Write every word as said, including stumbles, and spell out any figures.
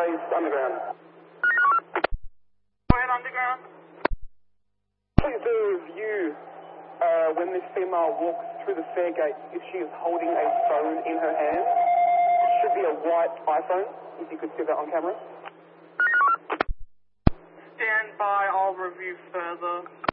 East Underground. Go ahead, Underground. Please do a review uh, when this female walks through the fare gate if she is holding a phone in her hand. It should be a white iPhone, if you could see that on camera. Stand by, I'll review further.